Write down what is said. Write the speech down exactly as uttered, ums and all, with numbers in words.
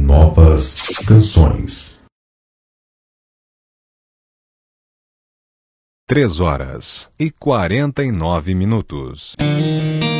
novas canções. Três horas e quarenta e nove minutos.